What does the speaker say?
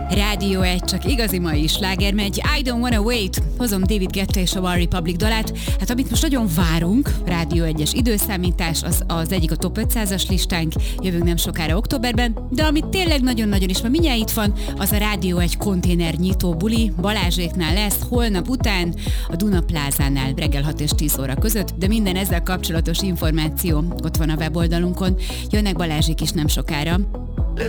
Rádió 1, csak igazi mai sláger megy. I Don't Wanna Wait. Hozom David Guetta és a One Republic dalát. Hát amit most nagyon várunk, Rádió 1-es időszámítás, az egyik a Top 500-as listánk, jövünk nem sokára októberben, de amit tényleg nagyon-nagyon is ma mindjárt itt van, az a Rádió 1 konténer nyitó buli, Balázséknál lesz, holnap után, a Duna Plázánál reggel 6 és 10 óra között, de minden ezzel kapcsolatos információ ott van a weboldalunkon. Jönnek Balázsék is nem sokára.